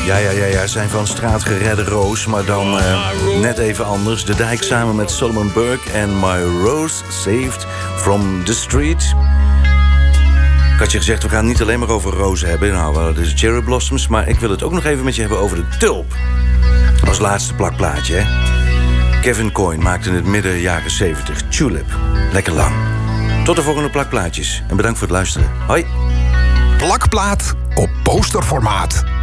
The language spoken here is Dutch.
Ja, zijn van straatgeredde Roos, maar dan net even anders. De Dijk samen met Solomon Burke en My Rose Saved from the Street. Ik had je gezegd, we gaan het niet alleen maar over rozen hebben. Nou, we hadden dus cherry blossoms, maar ik wil het ook nog even met je hebben over de tulp. Als laatste plakplaatje, hè. Kevin Coyne maakte in het midden jaren 70 Tulip. Lekker lang. Tot de volgende plakplaatjes en bedankt voor het luisteren. Hoi. Plakplaat op posterformaat.